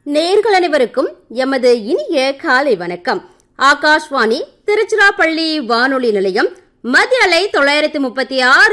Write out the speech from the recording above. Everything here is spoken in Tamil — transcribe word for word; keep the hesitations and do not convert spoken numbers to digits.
நேயர்கள் அனைவருக்கும் எமது இனிய காலை வணக்கம். ஆகாஷ்வாணி திருச்சிராப்பள்ளி வானொலி நிலையம் மத்திய அலை தொள்ளாயிரத்து முப்பத்தி ஆறு